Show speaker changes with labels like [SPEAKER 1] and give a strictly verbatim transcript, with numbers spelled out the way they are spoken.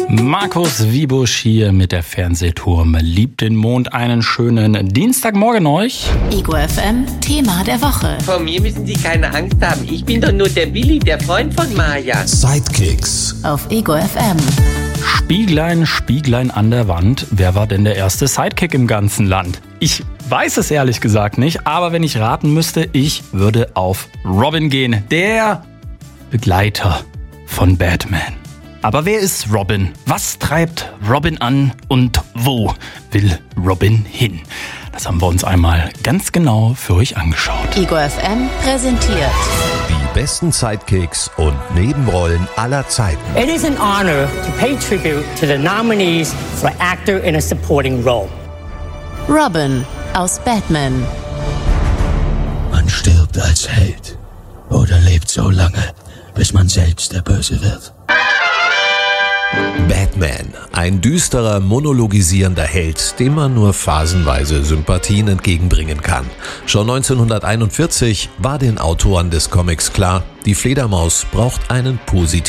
[SPEAKER 1] Markus Wiebusch hier mit der Fernsehturm liebt den Mond. Einen schönen Dienstagmorgen euch.
[SPEAKER 2] Ego F M, Thema der Woche.
[SPEAKER 3] Vor mir müssen Sie keine Angst haben. Ich bin doch nur der Willi, der Freund von Maja.
[SPEAKER 4] Sidekicks
[SPEAKER 2] Auf Ego F M.
[SPEAKER 1] Spieglein, Spieglein an der Wand. Wer war denn der erste Sidekick im ganzen Land? Ich weiß es ehrlich gesagt nicht, aber wenn ich raten müsste, ich würde auf Robin gehen. Der Begleiter von Batman. Aber wer ist Robin? Was treibt Robin an und wo will Robin hin? Das haben wir uns einmal ganz genau für euch angeschaut.
[SPEAKER 2] Ego F M präsentiert
[SPEAKER 4] Die besten Sidekicks und Nebenrollen aller Zeiten.
[SPEAKER 5] It is an honor to pay tribute to the nominees for actor in a supporting role.
[SPEAKER 2] Robin aus Batman.
[SPEAKER 6] Man stirbt als Held oder lebt so lange, bis man selbst der Böse wird.
[SPEAKER 4] Batman, ein düsterer, monologisierender Held, dem man nur phasenweise Sympathien entgegenbringen kann. Schon neunzehnhunderteinundvierzig war den Autoren des Comics klar, die Fledermaus braucht einen positiven